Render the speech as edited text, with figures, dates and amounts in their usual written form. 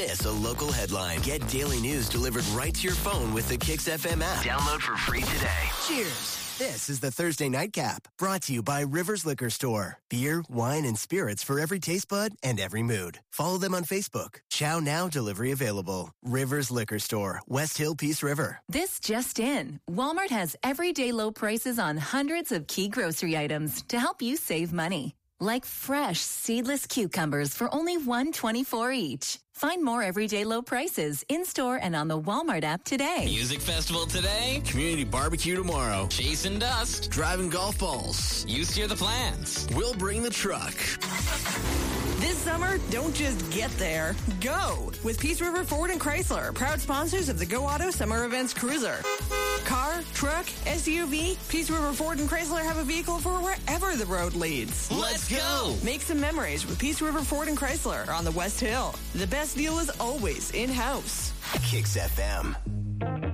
It's a local headline. Get daily news delivered right to your phone with the Kix FM app. Download for free today. Cheers. This is the Thursday Nightcap, brought to you by Rivers Liquor Store. Beer, wine, and spirits for every taste bud and every mood. Follow them on Facebook. Chow Now delivery available. Rivers Liquor Store, West Hill, Peace River. This just in. Walmart has everyday low prices on hundreds of key grocery items to help you save money. Like fresh, seedless cucumbers for only $1.24 each. Find more everyday low prices in-store and on the Walmart app today. Music festival today. Community barbecue tomorrow. Chasing dust. Driving golf balls. You steer the plans. We'll bring the truck. This summer, don't just get there. Go! With Peace River Ford and Chrysler, proud sponsors of the Go Auto Summer Events Cruiser. Car, truck, SUV, Peace River Ford and Chrysler have a vehicle for wherever the road leads. Let's go! Make some memories with Peace River Ford and Chrysler on the West Hill. The best deal is always in-house. Kix FM.